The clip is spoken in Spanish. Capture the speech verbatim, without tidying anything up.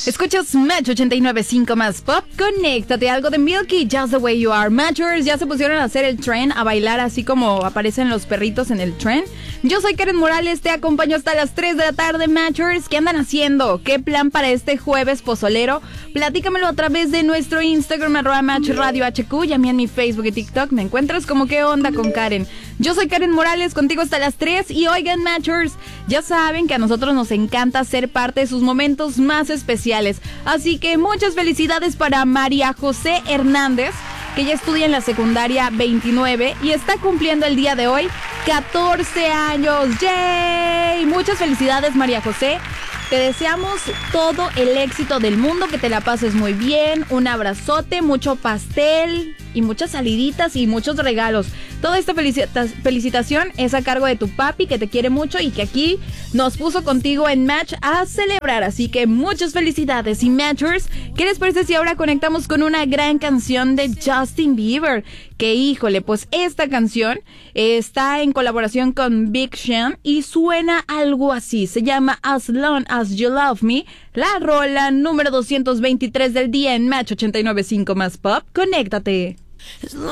Escuchas Match ochenta y nueve punto cinco más pop. Conéctate, algo de Milky, Just the Way You Are. Matchers ya se pusieron a hacer el tren, a bailar así como aparecen los perritos en el tren. Yo soy Karen Morales, te acompaño hasta las tres de la tarde, Matchers. ¿Qué andan haciendo? ¿Qué plan para este jueves pozolero? Platícamelo a través de nuestro Instagram, arroba Match Radio H Q, y a mí en mi Facebook y TikTok me encuentras como ¿Qué onda con Karen? Yo soy Karen Morales, contigo hasta las tres. Y oigan, Matchers, ya saben que a nosotros nos encanta ser parte de sus momentos más especiales. Así que muchas felicidades para María José Hernández, que ya estudia en la secundaria veintinueve y está cumpliendo el día de hoy catorce años. ¡Yay! Muchas felicidades, María José. Te deseamos todo el éxito del mundo, que te la pases muy bien, un abrazote, mucho pastel y muchas saliditas y muchos regalos. Toda esta felicita- felicitación es a cargo de tu papi, que te quiere mucho y que aquí nos puso contigo en Match a celebrar. Así que muchas felicidades. Y Matchers, ¿qué les parece si ahora conectamos con una gran canción de Justin Bieber? Que híjole, pues esta canción está en colaboración con Big Sean y suena algo así. Se llama As Long As You Love Me, la rola número doscientos veintitrés del día en Match ochenta y nueve punto cinco más pop. Conéctate.